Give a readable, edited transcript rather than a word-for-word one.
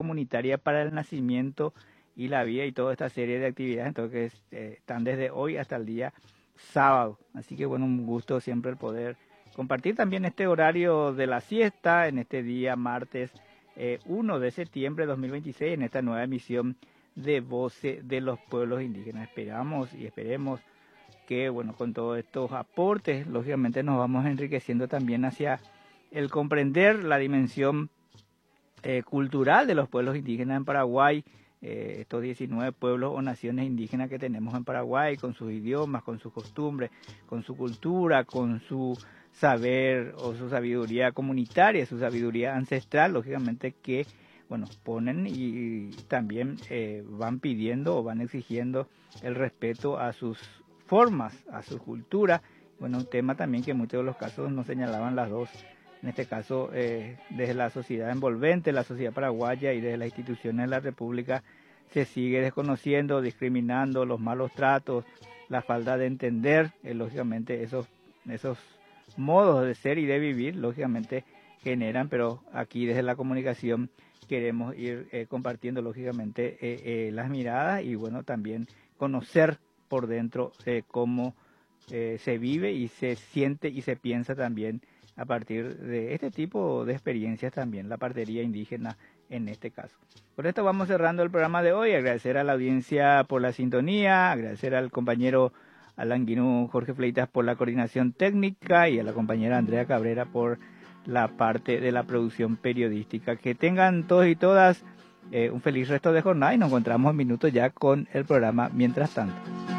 comunitaria para el nacimiento y la vida y toda esta serie de actividades, entonces están desde hoy hasta el día sábado. Así que bueno, un gusto siempre el poder compartir también este horario de la siesta en este día martes 1 de septiembre de 2026 en esta nueva emisión de Voces de los Pueblos Indígenas. Esperamos y esperemos que bueno, con todos estos aportes, lógicamente nos vamos enriqueciendo también hacia el comprender la dimensión cultural de los pueblos indígenas en Paraguay, estos 19 pueblos o naciones indígenas que tenemos en Paraguay, con sus idiomas, con sus costumbres, con su cultura, con su saber o su sabiduría comunitaria, su sabiduría ancestral, lógicamente que bueno, ponen y también van pidiendo o van exigiendo el respeto a sus formas, a su cultura. Bueno, un tema también que en muchos de los casos nos señalaban las dos, en este caso desde la sociedad envolvente, la sociedad paraguaya y desde las instituciones de la República se sigue desconociendo, discriminando los malos tratos, la falta de entender, lógicamente esos modos de ser y de vivir, lógicamente generan, pero aquí desde la comunicación queremos ir compartiendo lógicamente las miradas y bueno, también conocer por dentro cómo se vive y se siente y se piensa también a partir de este tipo de experiencias también, la partería indígena en este caso. Por esto vamos cerrando el programa de hoy, agradecer a la audiencia por la sintonía, agradecer al compañero Alan Guinú, Jorge Fleitas por la coordinación técnica y a la compañera Andrea Cabrera por la parte de la producción periodística. Que tengan todos y todas un feliz resto de jornada y nos encontramos en minutos ya con el programa Mientras Tanto.